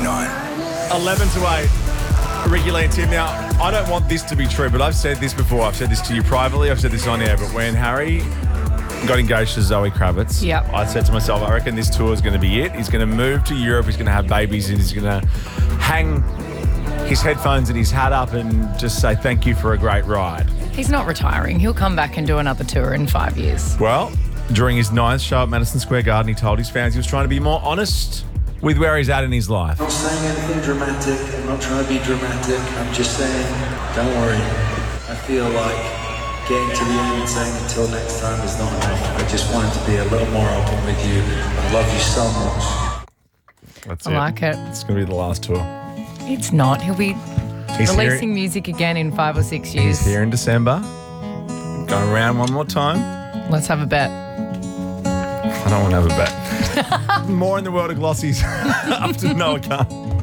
11 to 8. Ricky Lee and Tim. Now, I don't want this to be true, but I've said this before. I've said this to you privately. I've said this on air. But when Harry got engaged to Zoe Kravitz, Yep. I said to myself, I reckon this tour is going to be it. He's going to move to Europe. He's going to have babies and he's going to hang his headphones and his hat up and just say thank you for a great ride. He's not retiring. He'll come back and do another tour in 5 years. Well, during his 9th show at Madison Square Garden, he told his fans he was trying to be more honest with where he's at in his life. I'm not saying anything dramatic. I'm not trying to be dramatic. I'm just saying, don't worry. I feel like getting to the end and saying until next time is not enough. I just wanted to be a little more open with you. I love you so much. That's I like it. It's going to be the last tour. It's not. He'll be He's releasing music again in 5 or 6 years. He's here in December. Going around one more time. Let's have a bet. I don't want to have a bet. More in the world of glossies. Up to Noah Khan.